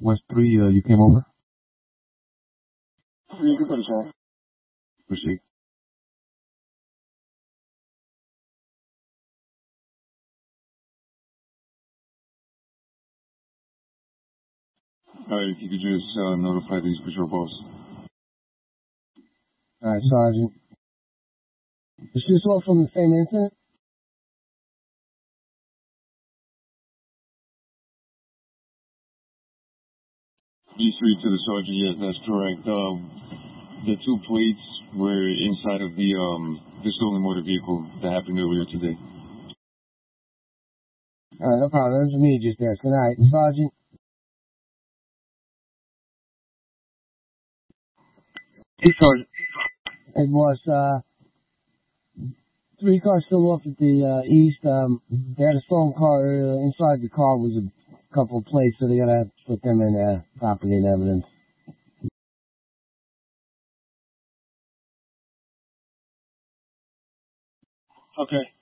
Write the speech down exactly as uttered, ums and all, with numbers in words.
West three, uh, you came over? You can put us on. Proceed. Alright, if you could just uh, notify these patrol boss. Alright, Sergeant. Is this all from the same incident? These three to the sergeant, yes, that's correct. Um, the two plates were inside of the um the stolen motor vehicle that happened earlier today. Alright, no problem. That's me just there. Good night, Sergeant. Hey, Sergeant. It was, uh, three cars still off at the, uh, east. Um, they had a stolen car, uh, inside the car was a couple of plates, so they gotta put them in, uh, property and evidence. Okay.